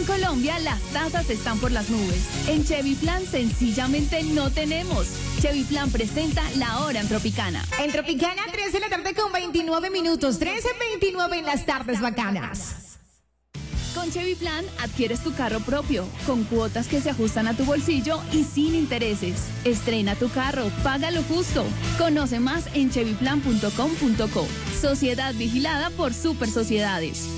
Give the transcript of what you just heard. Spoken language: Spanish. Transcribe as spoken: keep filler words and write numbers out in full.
En Colombia las tasas están por las nubes. En Chevy Plan sencillamente no tenemos. Chevy Plan presenta La Hora en Tropicana. En Tropicana, tres de la tarde con veintinueve minutos. trece veintinueve en las tardes bacanas. Con Chevy Plan adquieres tu carro propio, con cuotas que se ajustan a tu bolsillo y sin intereses. Estrena tu carro, págalo justo. Conoce más en chevy plan punto com punto co. Sociedad vigilada por Super Sociedades.